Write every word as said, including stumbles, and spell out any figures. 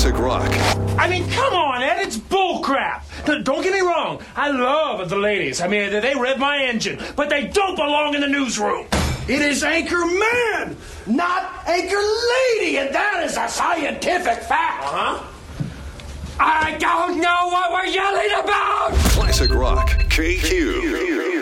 Classic rock. I mean, come on, Ed, it's bullcrap. Don't get me wrong, I love the ladies. I mean, they rev my engine, but they don't belong in the newsroom. It is Anchor Man, not Anchor Lady, and that is a scientific fact. Uh-huh. I don't know what we're yelling about! Classic rock. K Q.